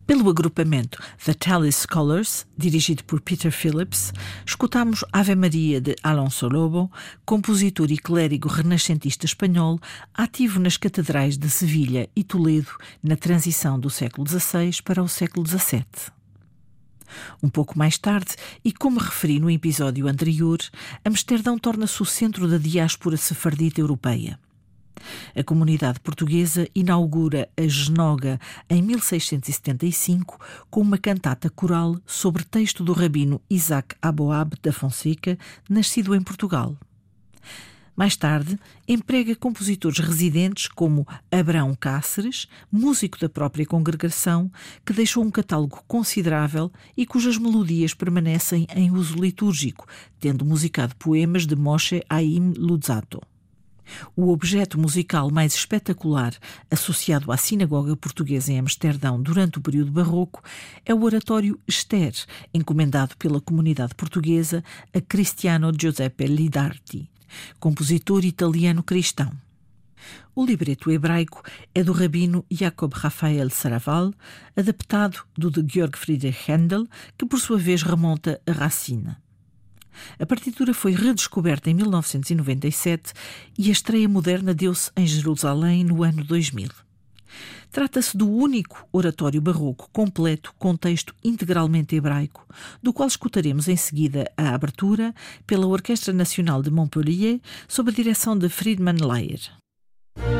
Pelo agrupamento The Tallis Scholars, dirigido por Peter Phillips, escutamos Ave Maria de Alonso Lobo, compositor e clérigo renascentista espanhol, ativo nas catedrais de Sevilha e Toledo na transição do século XVI para o século XVII. Um pouco mais tarde, e como referi no episódio anterior, Amsterdão torna-se o centro da diáspora sefardita europeia. A comunidade portuguesa inaugura a Genoga em 1675 com uma cantata coral sobre texto do rabino Isaac Aboab da Fonseca, nascido em Portugal. Mais tarde, emprega compositores residentes como Abrão Cáceres, músico da própria congregação, que deixou um catálogo considerável e cujas melodias permanecem em uso litúrgico, tendo musicado poemas de Moshe Haim Luzzatto. O objeto musical mais espetacular associado à sinagoga portuguesa em Amsterdão durante o período barroco é o oratório Esther, encomendado pela comunidade portuguesa a Cristiano Giuseppe Lidarti, compositor italiano cristão. O libreto hebraico é do rabino Jacob Raphael Saraval, adaptado do de Georg Friedrich Händel, que por sua vez remonta a Racine. A partitura foi redescoberta em 1997 e a estreia moderna deu-se em Jerusalém no ano 2000. Trata-se do único oratório barroco completo com texto integralmente hebraico, do qual escutaremos em seguida a abertura pela Orquestra Nacional de Montpellier sob a direção de Friedemann Leyer.